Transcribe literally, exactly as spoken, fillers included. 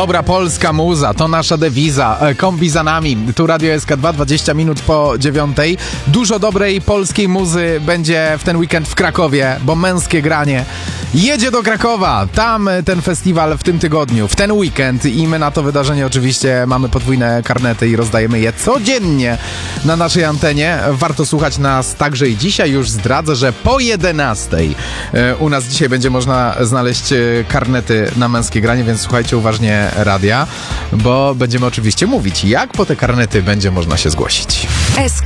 Dobra polska muza, to nasza dewiza. Kombi za nami. Tu Radio S K dwa, dwadzieścia minut po dziewiątej. Dużo dobrej polskiej muzy będzie w ten weekend w Krakowie, bo Męskie Granie jedzie do Krakowa. Tam ten festiwal w tym tygodniu, w ten weekend i my na to wydarzenie oczywiście mamy podwójne karnety i rozdajemy je codziennie na naszej antenie. Warto słuchać nas także i dzisiaj. Już zdradzę, że po jedenastej u nas dzisiaj będzie można znaleźć karnety na Męskie Granie, więc słuchajcie uważnie radia, bo będziemy oczywiście mówić, jak po te karnety będzie można się zgłosić.